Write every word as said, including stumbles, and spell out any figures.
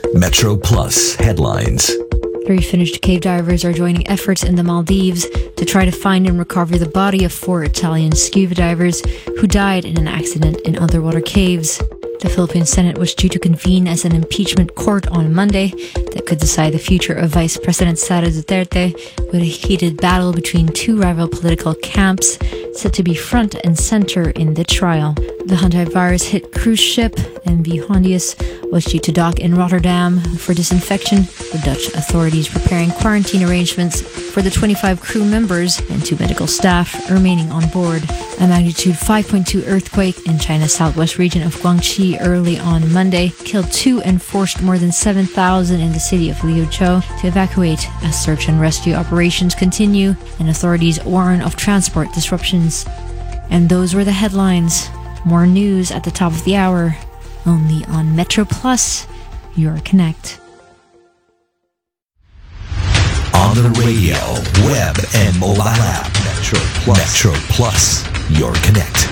Metro Plus headlines. Three Finnish cave divers are joining efforts in the Maldives to try to find and recover the body of four Italian scuba divers who died in an accident in underwater caves. The Philippine Senate was due to convene as an impeachment court on Monday that could decide the future of Vice President Sara Duterte, with a heated battle between two rival political camps set to be front and center in the trial. The hantavirus-hit cruise ship M V Hondius was due to dock in Rotterdam for disinfection, with Dutch authorities preparing quarantine arrangements for the twenty-five crew members and two medical staff remaining on board. A magnitude five point two earthquake in China's southwest region of Guangxi early on Monday killed two and forced more than seven thousand in the city of Liuzhou to evacuate as search and rescue operations continue and authorities warn of transport disruptions. And those were the headlines. More news at the top of the hour, only on Metro Plus, your Connect. On the radio, web, and mobile app. Metro Plus. Metro Plus, your Connect.